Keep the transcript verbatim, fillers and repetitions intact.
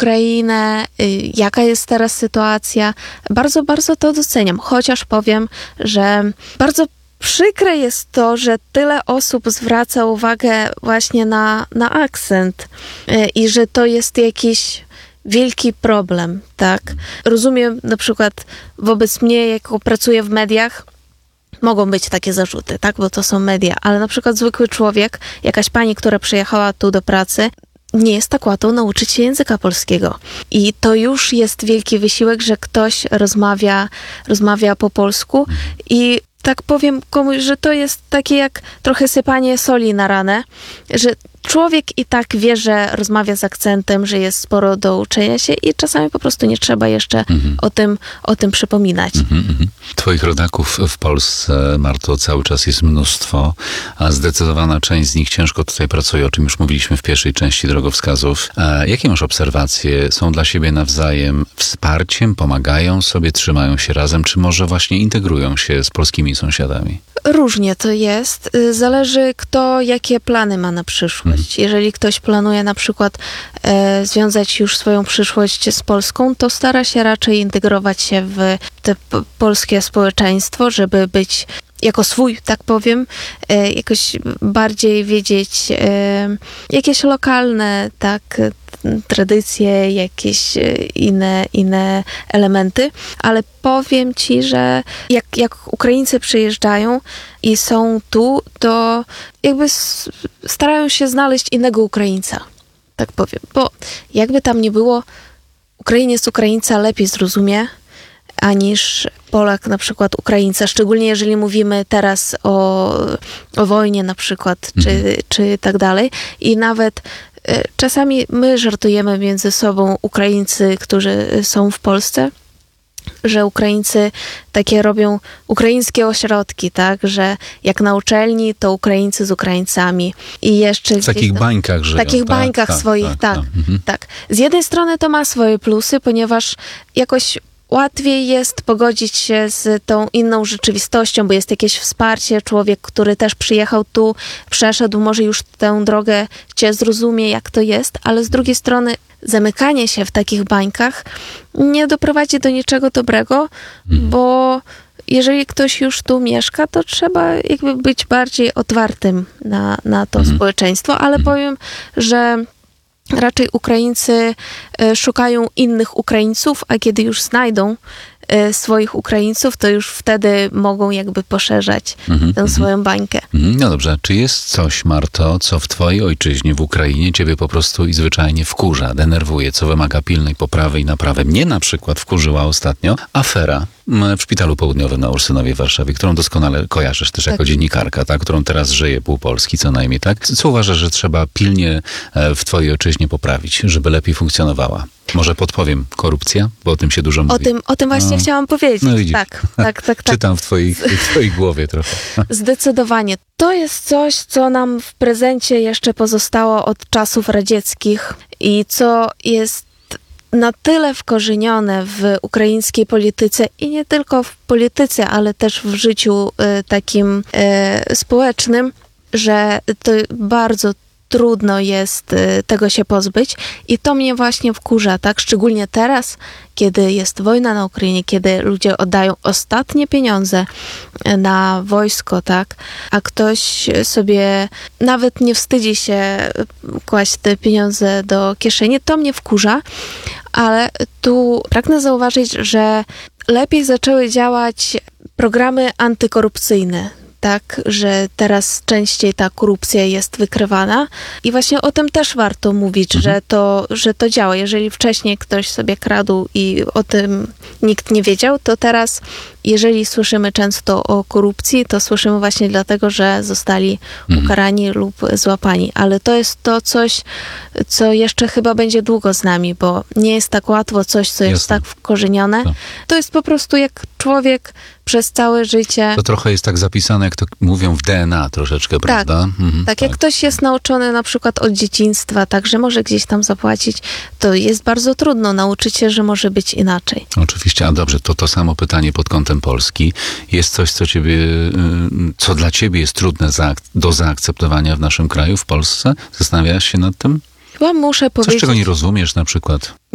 Ukrainę, jaka jest teraz sytuacja. Bardzo, bardzo to doceniam. Chociaż powiem, że bardzo przykre jest to, że tyle osób zwraca uwagę właśnie na, na akcent i że to jest jakiś wielki problem, tak? Rozumiem na przykład wobec mnie, jako pracuję w mediach, mogą być takie zarzuty, tak? Bo to są media, ale na przykład zwykły człowiek, jakaś pani, która przyjechała tu do pracy, nie jest tak łatwo nauczyć się języka polskiego. I to już jest wielki wysiłek, że ktoś rozmawia, rozmawia po polsku i tak powiem komuś, że to jest takie jak trochę sypanie soli na ranę, że człowiek i tak wie, że rozmawia z akcentem, że jest sporo do uczenia się i czasami po prostu nie trzeba jeszcze mhm. o tym, o tym przypominać. Mhm, mhm. Twoich rodaków w Polsce, Marto, cały czas jest mnóstwo, a zdecydowana część z nich ciężko tutaj pracuje, o czym już mówiliśmy w pierwszej części drogowskazów. A jakie masz obserwacje? Są dla siebie nawzajem wsparciem, pomagają sobie, trzymają się razem, czy może właśnie integrują się z polskimi sąsiadami? Różnie to jest. Zależy kto jakie plany ma na przyszłość. Mhm. Jeżeli ktoś planuje na przykład e, związać już swoją przyszłość z Polską, to stara się raczej integrować się w te p- polskie społeczeństwo, żeby być jako swój, tak powiem, e, jakoś bardziej wiedzieć e, jakieś lokalne, tak, tradycje, jakieś inne, inne elementy, ale powiem ci, że jak, jak Ukraińcy przyjeżdżają i są tu, to jakby starają się znaleźć innego Ukraińca, tak powiem, bo jakby tam nie było, Ukrainiec Ukraińca lepiej zrozumie, aniż Polak na przykład Ukraińca, szczególnie jeżeli mówimy teraz o, o wojnie na przykład, czy, mhm. czy tak dalej. I nawet e, czasami my żartujemy między sobą, Ukraińcy, którzy są w Polsce, że Ukraińcy takie robią ukraińskie ośrodki, tak, że jak na uczelni, to Ukraińcy z Ukraińcami. I jeszcze w takich tam, bańkach żyją. W takich tak, bańkach tak, swoich, tak. tak, tak, mhm. tak. Z jednej strony to ma swoje plusy, ponieważ jakoś łatwiej jest pogodzić się z tą inną rzeczywistością, bo jest jakieś wsparcie, człowiek, który też przyjechał tu, przeszedł, może już tę drogę cię zrozumie, jak to jest, ale z drugiej strony zamykanie się w takich bańkach nie doprowadzi do niczego dobrego, mhm. bo jeżeli ktoś już tu mieszka, to trzeba jakby być bardziej otwartym na, na to mhm. społeczeństwo, ale mhm. powiem, że raczej Ukraińcy szukają innych Ukraińców, a kiedy już znajdą swoich Ukraińców, to już wtedy mogą jakby poszerzać mm-hmm, tę swoją bańkę. Mm-hmm. No dobrze, czy jest coś, Marto, co w twojej ojczyźnie, w Ukrainie, ciebie po prostu i zwyczajnie wkurza, denerwuje, co wymaga pilnej poprawy i naprawy? Mnie na przykład wkurzyła ostatnio afera w Szpitalu Południowym na Ursynowie w Warszawie, którą doskonale kojarzysz też jako tak. dziennikarka, tak? Którą teraz żyje pół Polski co najmniej, tak? Co uważasz, że trzeba pilnie w twojej ojczyźnie poprawić, żeby lepiej funkcjonowała? Może podpowiem, korupcja, bo o tym się dużo mówi. O tym, o tym właśnie no, chciałam powiedzieć. No widzisz. Tak, tak, tak, tak. Czytam w twojej, w twojej głowie trochę. Zdecydowanie. To jest coś, co nam w prezencie jeszcze pozostało od czasów radzieckich i co jest na tyle wkorzenione w ukraińskiej polityce i nie tylko w polityce, ale też w życiu y, takim y, społecznym, że to bardzo trudno jest y, tego się pozbyć i to mnie właśnie wkurza, tak? Szczególnie teraz, kiedy jest wojna na Ukrainie, kiedy ludzie oddają ostatnie pieniądze na wojsko, tak? A ktoś sobie nawet nie wstydzi się kłaść te pieniądze do kieszeni, to mnie wkurza, ale tu pragnę zauważyć, że lepiej zaczęły działać programy antykorupcyjne, tak, że teraz częściej ta korupcja jest wykrywana i właśnie o tym też warto mówić, mhm. że, to, że to działa. Jeżeli wcześniej ktoś sobie kradł i o tym nikt nie wiedział, to teraz jeżeli słyszymy często o korupcji, to słyszymy właśnie dlatego, że zostali mhm. ukarani lub złapani. Ale to jest to coś, co jeszcze chyba będzie długo z nami, bo nie jest tak łatwo coś, co jest Jasne. tak wkorzenione. To. to jest po prostu jak człowiek przez całe życie... To trochę jest tak zapisane, jak to mówią w D N A troszeczkę, tak, prawda? Mhm, tak, jak tak. ktoś jest nauczony na przykład od dzieciństwa, tak, że może gdzieś tam zapłacić, to jest bardzo trudno nauczyć się, że może być inaczej. Oczywiście, a dobrze, to to samo pytanie pod kątem Polski. Jest coś, co ciebie, co dla ciebie jest trudne do zaakceptowania w naszym kraju, w Polsce? Zastanawiałaś się nad tym? Chyba muszę powiedzieć... Coś, czego nie rozumiesz na przykład?